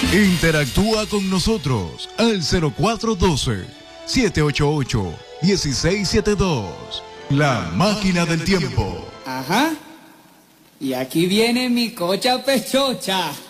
Interactúa con nosotros al 0412-788-1672. La máquina del tiempo. Ajá. Y aquí viene mi cocha pechocha.